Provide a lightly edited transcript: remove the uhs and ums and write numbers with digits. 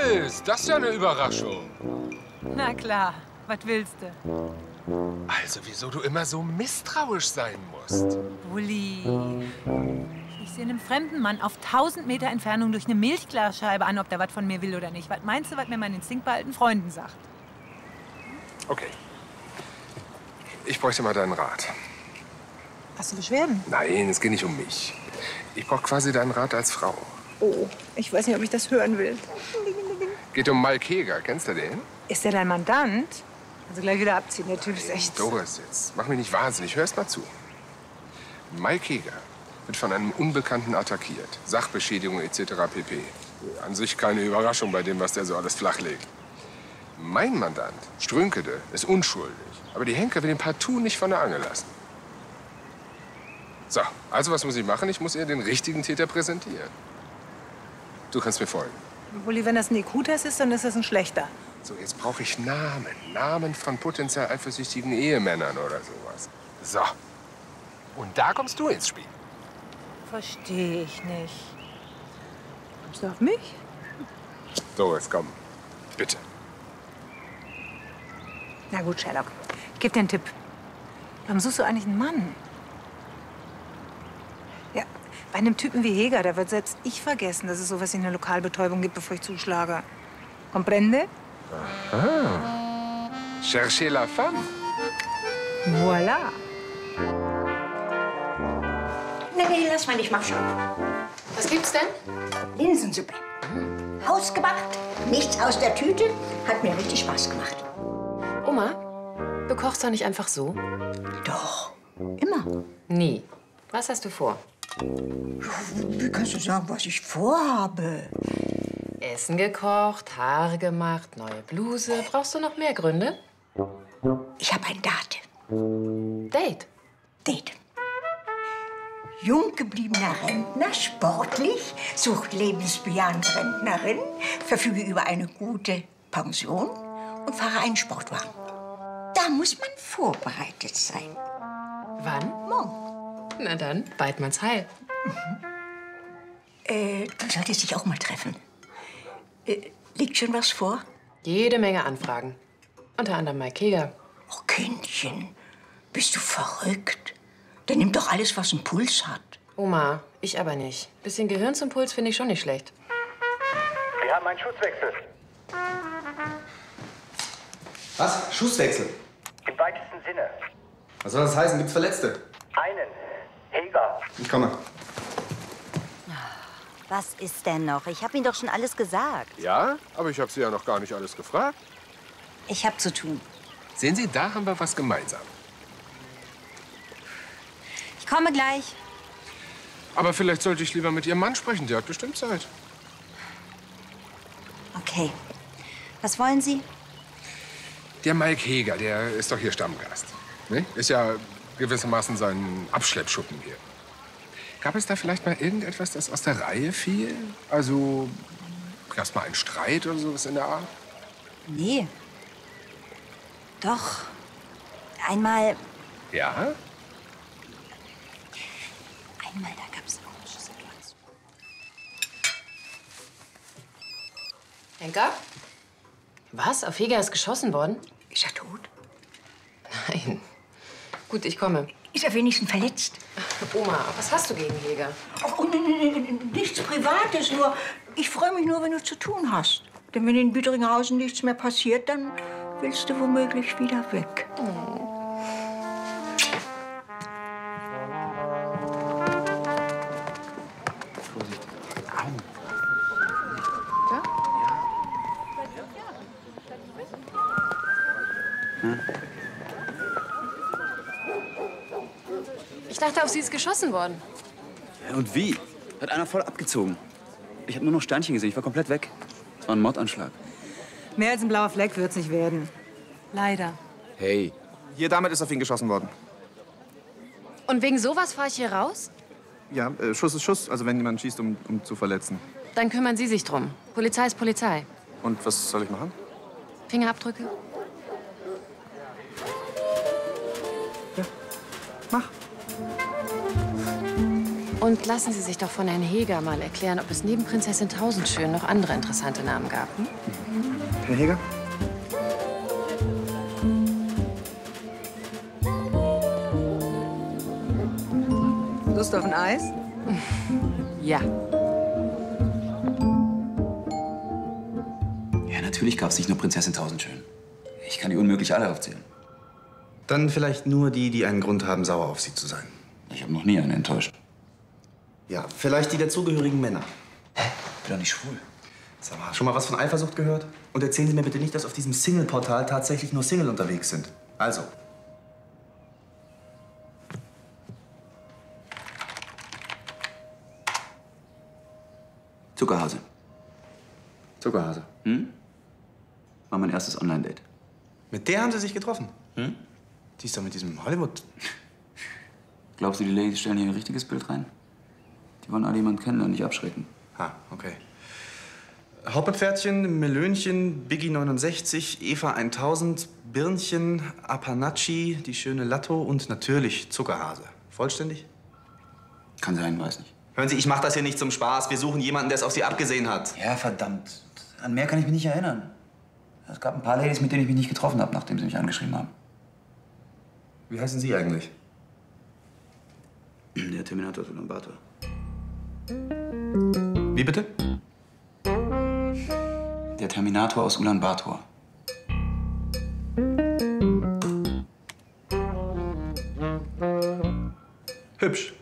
Alice, das ist ja eine Überraschung. Na klar, was willst du? Also, wieso du immer so misstrauisch sein musst? Uli, ich sehe einem fremden Mann auf 1000 Meter Entfernung durch eine Milchglasscheibe an, ob der was von mir will oder nicht. Was meinst du, was mir mein Instinkt bei alten Freunden sagt? Okay. Ich bräuchte mal deinen Rat. Hast du Beschwerden? Nein, es geht nicht um mich. Ich brauche quasi deinen Rat als Frau. Oh, ich weiß nicht, ob ich das hören will. Geht um Mike Heger. Kennst du den? Ist der dein Mandant? Also gleich wieder abziehen. Der Typ ist echt... Doris, jetzt mach mich nicht wahnsinnig. Hörst mal zu. Mike Heger wird von einem Unbekannten attackiert. Sachbeschädigung etc. pp. An sich keine Überraschung bei dem, was der so alles flachlegt. Mein Mandant, Strünkede, ist unschuldig. Aber die Henker will ihn partout nicht von der Angel lassen. So, also was muss ich machen? Ich muss ihr den richtigen Täter präsentieren. Du kannst mir folgen. Uli, wenn das ein IQ-Test ist, dann ist das ein schlechter. So, jetzt brauche ich Namen. Namen von potenziell eifersüchtigen Ehemännern oder sowas. So. Und da kommst du ins Spiel. Verstehe ich nicht. Kommst du auf mich? Doris, komm. Bitte. Na gut, Sherlock. Gib dir einen Tipp. Warum suchst du eigentlich einen Mann? Ja, bei einem Typen wie Heger, da wird selbst ich vergessen, dass es sowas wie eine Lokalbetäubung gibt, bevor ich zuschlage. Comprende? Ah. Cherchez la femme. Voilà. Nee, lass mal, ich mach schon. Was gibt's denn? Linsensuppe. Hausgemacht, nichts aus der Tüte. Hat mir richtig Spaß gemacht. Oma, du kochst doch nicht einfach so? Doch, immer. Nie. Was hast du vor? Wie kannst du sagen, was ich vorhabe? Essen gekocht, Haare gemacht, neue Bluse. Brauchst du noch mehr Gründe? Ich habe ein Date. Date. Date. Jung gebliebener Rentner, sportlich, sucht lebensbejahende Rentnerin, verfüge über eine gute Pension und fahre einen Sportwagen. Da muss man vorbereitet sein. Wann? Morgen. Na dann, bald man's heil. Du solltest dich auch mal treffen. Liegt schon was vor? Jede Menge Anfragen. Unter anderem Mike Heger. Oh, Kindchen, bist du verrückt? Der nimmt doch alles, was einen Puls hat. Oma, ich aber nicht. Bisschen Gehirn zum Puls finde ich schon nicht schlecht. Wir haben einen Schusswechsel. Was? Schusswechsel? Im weitesten Sinne. Was soll das heißen? Gibt's Verletzte? Einen. Heger. Ich komme. Was ist denn noch? Ich habe Ihnen doch schon alles gesagt. Ja, aber ich habe Sie ja noch gar nicht alles gefragt. Ich habe zu tun. Sehen Sie, da haben wir was gemeinsam. Ich komme gleich. Aber vielleicht sollte ich lieber mit Ihrem Mann sprechen. Der hat bestimmt Zeit. Okay. Was wollen Sie? Der Mike Heger, der ist doch hier Stammgast. Ne? Ist ja gewissermaßen sein Abschleppschuppen hier. Gab es da vielleicht mal irgendetwas, das aus der Reihe fiel? Also, gab es mal einen Streit oder sowas in der Art? Nee. Doch. Einmal, Ja? da gab es eine komische Situation. Henker? Was? Auf Heger ist geschossen worden? Ist er tot? Nein. Gut, ich komme. Ist er wenigstens verletzt? Oma, was hast du gegen Heger? Oh, nichts Privates, nur ich freue mich nur, wenn du zu tun hast. Denn wenn in Büdringhausen nichts mehr passiert, dann willst du womöglich wieder weg. Ich dachte, auf sie ist geschossen worden. Ja, und wie? Hat einer voll abgezogen. Ich habe nur noch Sternchen gesehen. Ich war komplett weg. Es war ein Mordanschlag. Mehr als ein blauer Fleck wird's nicht werden. Leider. Hey. Hier, damit ist auf ihn geschossen worden. Und wegen sowas fahre ich hier raus? Ja, Schuss ist Schuss. Also wenn jemand schießt, um zu verletzen. Dann kümmern Sie sich drum. Polizei ist Polizei. Und was soll ich machen? Fingerabdrücke? Ja, mach. Und lassen Sie sich doch von Herrn Heger mal erklären, ob es neben Prinzessin Tausendschön noch andere interessante Namen gab. Hm? Herr Heger? Lust auf ein Eis? Ja. Ja, natürlich gab es nicht nur Prinzessin Tausendschön. Ich kann die unmöglich alle aufzählen. Dann vielleicht nur die, die einen Grund haben, sauer auf Sie zu sein. Ich habe noch nie einen enttäuscht. Ja, vielleicht die dazugehörigen Männer. Hä? Bin doch nicht schwul. Sag mal, schon mal was von Eifersucht gehört? Und erzählen Sie mir bitte nicht, dass auf diesem Single-Portal tatsächlich nur Single unterwegs sind. Also. Zuckerhase. Zuckerhase. War mein erstes Online-Date. Mit der haben Sie sich getroffen? Die ist doch mit diesem Hollywood. Glaubst du, die Ladies stellen hier ein richtiges Bild rein? Die wollen alle jemanden kennen und nicht abschrecken. Ah, okay. Hauptpferdchen, Melönchen, Biggie 69, Eva 1000, Birnchen, Apanachi, die schöne Latto und natürlich Zuckerhase. Vollständig? Kann sein, weiß nicht. Hören Sie, ich mache das hier nicht zum Spaß. Wir suchen jemanden, der es auf Sie abgesehen hat. Ja, verdammt. An mehr kann ich mich nicht erinnern. Es gab ein paar Ladies, mit denen ich mich nicht getroffen habe, nachdem sie mich angeschrieben haben. Wie heißen Sie eigentlich? Der Terminator aus Ulaanbaatar. Wie bitte? Der Terminator aus Ulaanbaatar. Hübsch.